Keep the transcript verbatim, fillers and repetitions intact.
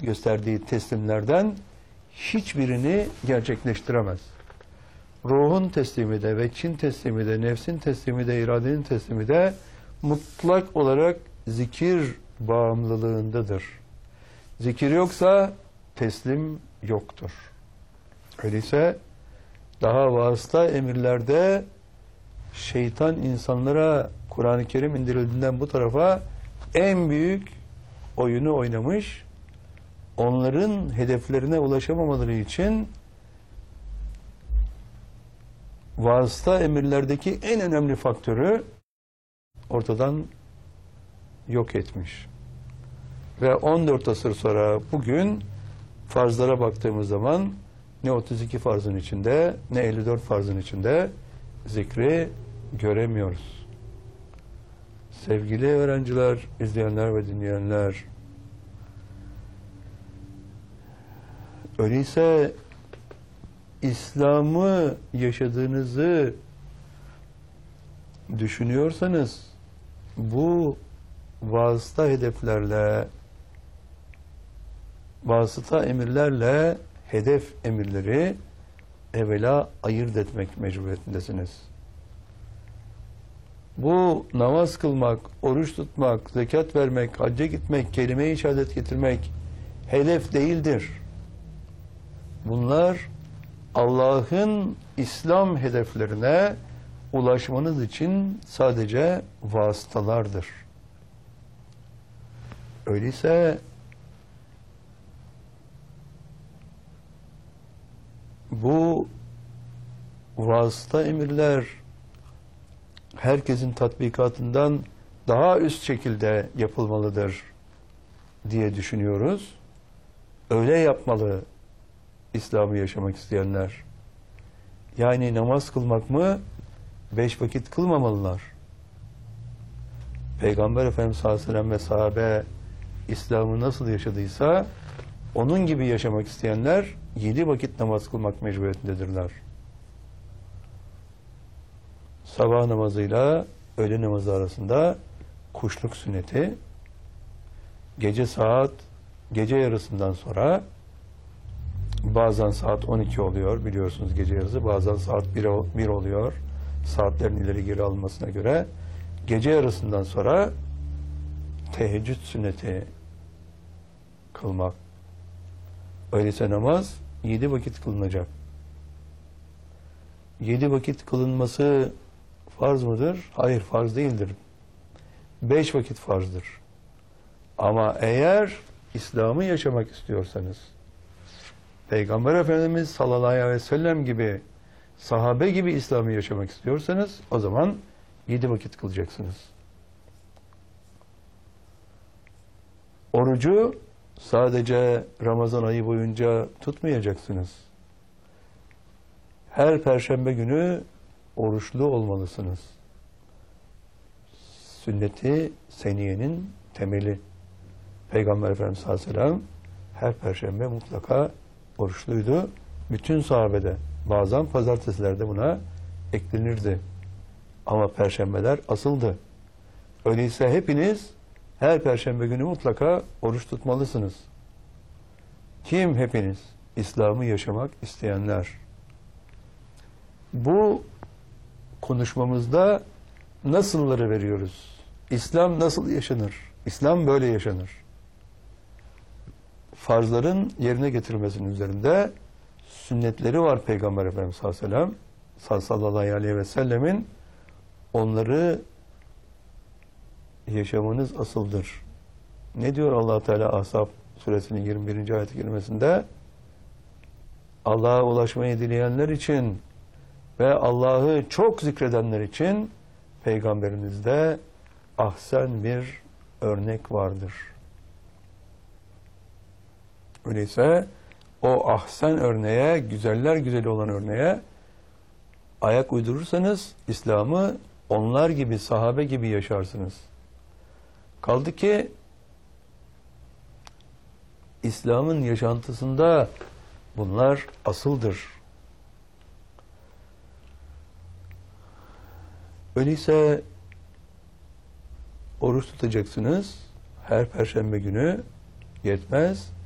gösterdiği teslimlerden hiçbirini gerçekleştiremez. Ruhun teslimi de, veçin teslimi de, nefsin teslimi de, iradenin teslimi de mutlak olarak zikir bağımlılığındadır. Zikir yoksa teslim yoktur. Öyleyse daha vasıta emirlerde şeytan insanlara Kur'an-ı Kerim indirildiğinden bu tarafa en büyük oyunu oynamış. Onların hedeflerine ulaşamamaları için vasıta emirlerdeki en önemli faktörü ortadan yok etmiş. Ve on dört asır sonra bugün farzlara baktığımız zaman ne otuz iki farzın içinde ne elli dört farzın içinde zikri göremiyoruz. Sevgili öğrenciler, izleyenler ve dinleyenler, öyleyse İslam'ı yaşadığınızı düşünüyorsanız bu vasıta hedeflerle, vasıta emirlerle hedef emirleri evvela ayırt etmek mecburiyetindesiniz. Bu namaz kılmak, oruç tutmak, zekat vermek, hacca gitmek, kelime-i şehadet getirmek hedef değildir. Bunlar Allah'ın İslam hedeflerine ulaşmanız için sadece vasıtalardır. Öyleyse bu vasıta emirler herkesin tatbikatından daha üst şekilde yapılmalıdır diye düşünüyoruz. Öyle yapmalı İslam'ı yaşamak isteyenler. Yani namaz kılmak mı? Beş vakit kılmamalılar. Peygamber Efendimiz sallallahu aleyhi ve sellem ve sahabe İslam'ı nasıl yaşadıysa onun gibi yaşamak isteyenler yedi vakit namaz kılmak mecburiyetindedirler. Sabah namazıyla öğle namazı arasında kuşluk sünneti, gece saat, gece yarısından sonra bazen saat on iki oluyor biliyorsunuz gece yarısı, bazen saat bir oluyor saatlerin ileri geri alınmasına göre. Gece yarısından sonra teheccüd sünneti kılmak. Öyleyse namaz yedi vakit kılınacak. Yedi vakit kılınması farz mıdır? Hayır, farz değildir. Beş vakit farzdır. Ama eğer İslam'ı yaşamak istiyorsanız, Peygamber Efendimiz sallallahu aleyhi ve sellem gibi, sahabe gibi İslam'ı yaşamak istiyorsanız, o zaman yedi vakit kılacaksınız. Orucu sadece Ramazan ayı boyunca tutmayacaksınız. Her perşembe günü oruçlu olmalısınız. Sünnet-i seniyenin temeli. Peygamber Efendimiz sallallahu aleyhi ve sellem her perşembe mutlaka oruçluydu. Bütün sahabede, bazen pazartesilerde buna eklenirdi. Ama perşembeler asıldı. Öyleyse hepiniz her perşembe günü mutlaka oruç tutmalısınız. Kim hepiniz? İslam'ı yaşamak isteyenler. Bu konuşmamızda nasılları veriyoruz? İslam nasıl yaşanır? İslam böyle yaşanır. Farzların yerine getirilmesinin üzerinde sünnetleri var Peygamber Efendimiz sallallahu aleyhi ve sellem, sallallahu aleyhi ve sellemin. Onları yaşamanız asıldır. Ne diyor Allah Teala Ahzab suresinin yirmi birinci ayet-i kerimesinde? Allah'a ulaşmayı dileyenler için ve Allah'ı çok zikredenler için Peygamberimizde ahsen bir örnek vardır. Öyleyse o ahsen örneğe, güzeller güzeli olan örneğe ayak uydurursanız İslam'ı onlar gibi, sahabe gibi yaşarsınız. Kaldı ki İslam'ın yaşantısında bunlar asıldır. Öyleyse oruç tutacaksınız. Her perşembe günü yetmez.